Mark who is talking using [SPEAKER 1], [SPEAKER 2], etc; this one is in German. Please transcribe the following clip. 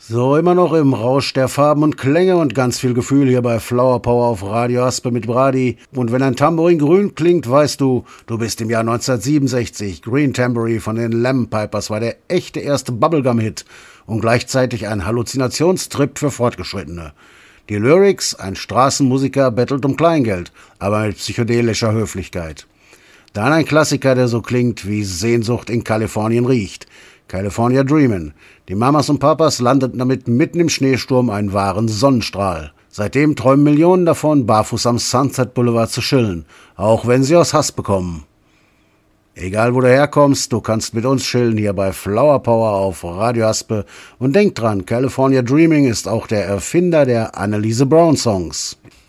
[SPEAKER 1] So, immer noch im Rausch der Farben und Klänge und ganz viel Gefühl hier bei Flower Power auf Radio Aspe mit Brady. Und wenn ein Tambourin grün klingt, weißt du, du bist im Jahr 1967. Green Tambourine von den Lamb Pipers war der echte erste Bubblegum-Hit und gleichzeitig ein Halluzinationstrip für Fortgeschrittene. Die Lyrics, ein Straßenmusiker bettelt um Kleingeld, aber mit psychedelischer Höflichkeit. Dann ein Klassiker, der so klingt, wie Sehnsucht in Kalifornien riecht. California Dreamin'. Die Mamas und Papas landeten damit mitten im Schneesturm einen wahren Sonnenstrahl. Seitdem träumen Millionen davon, barfuß am Sunset Boulevard zu chillen, auch wenn sie aus Hass bekommen. Egal wo du herkommst, du kannst mit uns chillen hier bei Flower Power auf Radio Aspe. Und denk dran, California Dreaming ist auch der Erfinder der Anneliese Brown Songs.